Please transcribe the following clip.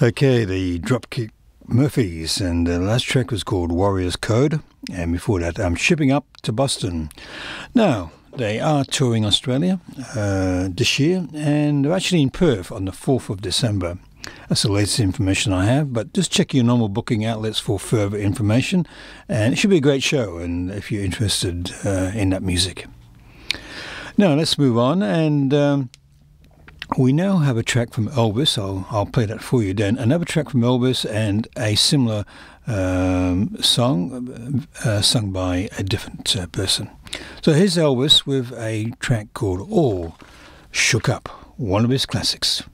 Okay, the Dropkick Murphys, and the last track was called Warriors Code, and before that, I'm Shipping Up to Boston. Now, they are touring Australia this year, and they're actually in Perth on the 4th of December. That's the latest information I have, but just check your normal booking outlets for further information, and it should be a great show, and if you're interested in that music. Now, let's move on, and we now have a track from Elvis. I'll play that for you then. Another track from Elvis and a similar song sung by a different person. So here's Elvis with a track called All Shook Up, one of his classics.